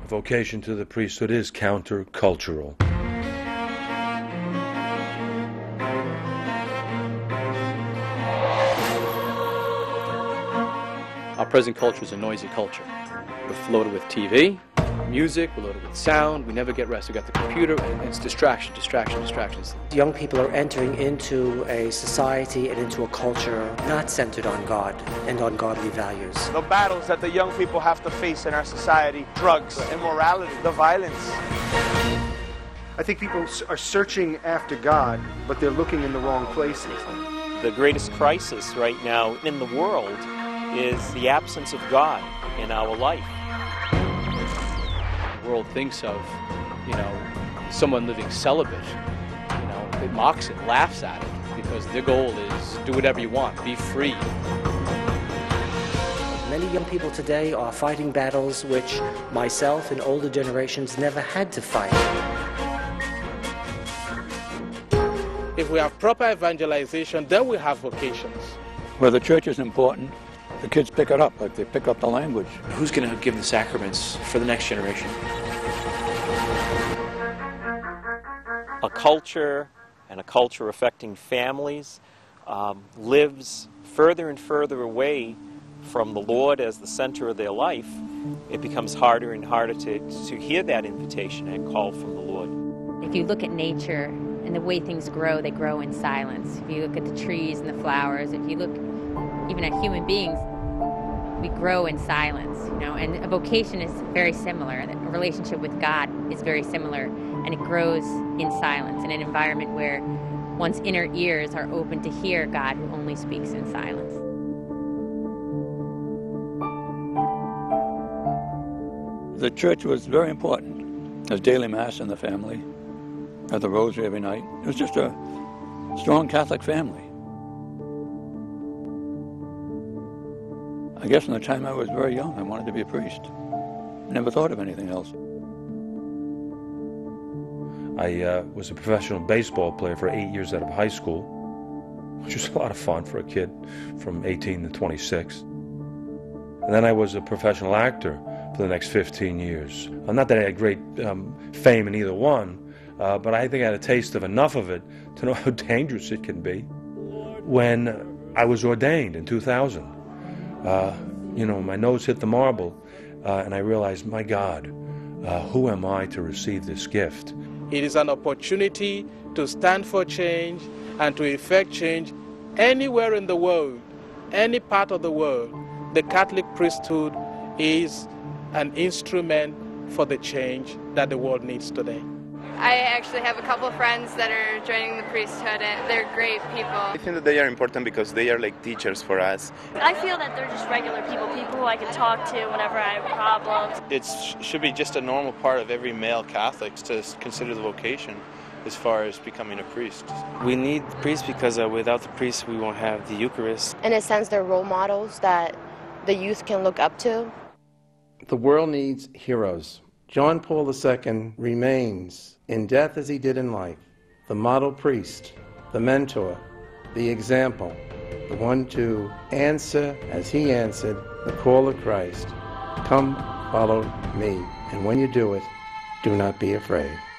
Vocation to the priesthood is countercultural. Our present culture is a noisy culture. We're loaded with TV, music, we're loaded with sound, we never get rest. We've got the computer, and it's distractions. Young people are entering into a society and into a culture not centered on God and on godly values. The battles that the young people have to face in our society, drugs, immorality, the violence. I think people are searching after God, but they're looking in the wrong places. The greatest crisis right now in the world is the absence of God in our life. The world thinks of, someone living celibate. It mocks it, laughs at it, because their goal is do whatever you want, be free. Many young people today are fighting battles which myself and older generations never had to fight. If we have proper evangelization, then we have vocations. Where the church is important, the kids pick it up, like they pick up the language. Who's going to give the sacraments for the next generation? A culture and a culture affecting families lives further and further away from the Lord as the center of their life. It becomes harder and harder to hear that invitation and call from the Lord. If you look at nature and the way things grow, they grow in silence. If you look at the trees and the flowers, if you look even at human beings, we grow in silence, and a vocation is very similar. A relationship with God is very similar, and it grows in silence in an environment where one's inner ears are open to hear God who only speaks in silence. The church was very important. There's daily mass in the family, had the rosary every night. It was just a strong Catholic family. I guess from the time I was very young, I wanted to be a priest. I never thought of anything else. I was a professional baseball player for 8 years out of high school, which was a lot of fun for a kid from 18 to 26. And then I was a professional actor for the next 15 years. Not that I had great fame in either one, but I think I had a taste of enough of it to know how dangerous it can be. When I was ordained in 2000, my nose hit the marble, and I realized, my God, who am I to receive this gift? It is an opportunity to stand for change and to effect change anywhere in the world, any part of the world. The Catholic priesthood is an instrument for the change that the world needs today. I actually have a couple of friends that are joining the priesthood, and they're great people. I think that they are important because they are like teachers for us. I feel that they're just regular people who I can talk to whenever I have problems. It should be just a normal part of every male Catholic to consider the vocation as far as becoming a priest. We need priests because without the priests we won't have the Eucharist. In a sense, they're role models that the youth can look up to. The world needs heroes. John Paul II remains, in death as he did in life, the model priest, the mentor, the example, the one to answer as he answered the call of Christ. Come, follow me, and when you do it, do not be afraid.